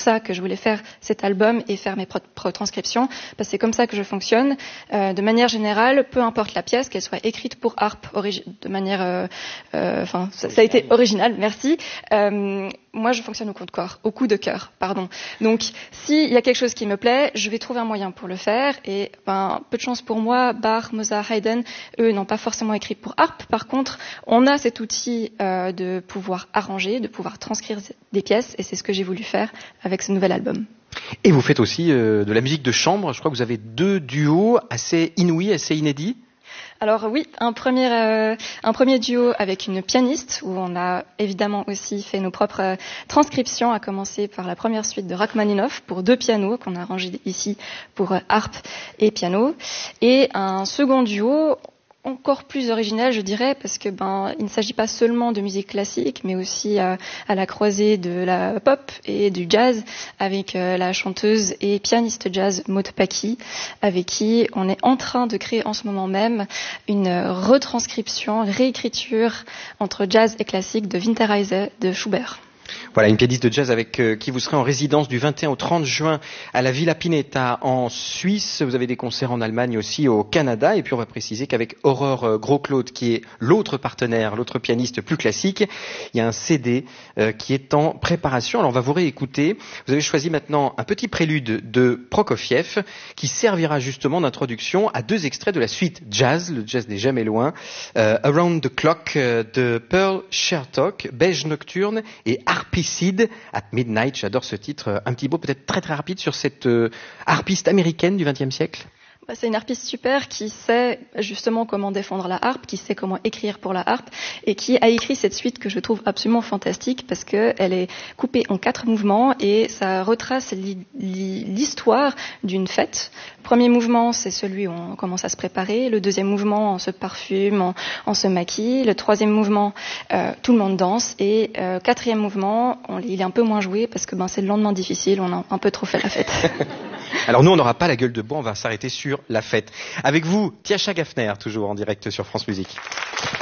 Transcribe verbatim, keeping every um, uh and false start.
ça que je voulais faire cet album et faire mes propres transcriptions, parce que c'est comme ça que je fonctionne. Euh, de manière générale, peu importe la pièce, qu'elle soit écrite pour harpe, origi- de manière, euh, euh, enfin, ça, ça a été original, merci. Euh, moi, je fonctionne au coup de corps, au coup de cœur, pardon. Donc, s'il y a quelque chose qui me plaît, je vais trouver un moyen pour le faire. Et ben, peu de chance pour moi, Bach, Mozart, Haydn, eux n'ont pas forcément écrit pour harpe. Par contre, on a cet outil euh, de pouvoir arranger, de pouvoir transcrire des pièces, et c'est ce que j'ai voulu faire avec ce nouvel album. Et vous faites aussi euh, de la musique de chambre. Je crois que vous avez deux duos assez inouïs, assez inédits. Alors oui, un premier, euh, un premier duo avec une pianiste où on a évidemment aussi fait nos propres euh, transcriptions, à commencer par la première suite de Rachmaninoff pour deux pianos qu'on a arrangé ici pour euh, harpe et piano. Et un second duo encore plus original, je dirais, parce que ben il ne s'agit pas seulement de musique classique, mais aussi euh, à la croisée de la pop et du jazz, avec euh, la chanteuse et pianiste jazz Maud Paki, avec qui on est en train de créer en ce moment même une retranscription, réécriture entre jazz et classique de Winterreise de Schubert. Voilà, une pianiste de jazz avec euh, qui vous serez en résidence du vingt et un au trente juin à la Villa Pineta en Suisse. Vous avez des concerts en Allemagne aussi, au Canada. Et puis on va préciser qu'avec Aurore euh, Gros-Claude, qui est l'autre partenaire, l'autre pianiste plus classique, il y a un C D euh, qui est en préparation. Alors on va vous réécouter. Vous avez choisi maintenant un petit prélude de Prokofiev qui servira justement d'introduction à deux extraits de la suite jazz. Le jazz n'est jamais loin. Euh, Around the Clock euh, de Pearl Shertock, Beige Nocturne et Harpicide at Midnight. J'adore ce titre. Un petit mot peut-être très très rapide sur cette euh, harpiste américaine du vingtième siècle. C'est une harpiste super qui sait justement comment défendre la harpe, qui sait comment écrire pour la harpe et qui a écrit cette suite que je trouve absolument fantastique parce que elle est coupée en quatre mouvements et ça retrace l'histoire d'une fête. Le premier mouvement, c'est celui où on commence à se préparer. Le deuxième mouvement, on se parfume, on, on se maquille. Le troisième mouvement, euh, tout le monde danse. Et euh, quatrième mouvement, on, il est un peu moins joué parce que ben, c'est le lendemain difficile, on a un peu trop fait la fête. Alors nous, on n'aura pas la gueule de bois, on va s'arrêter sur la fête. Avec vous, Tiascha Gaffner, toujours en direct sur France Musique.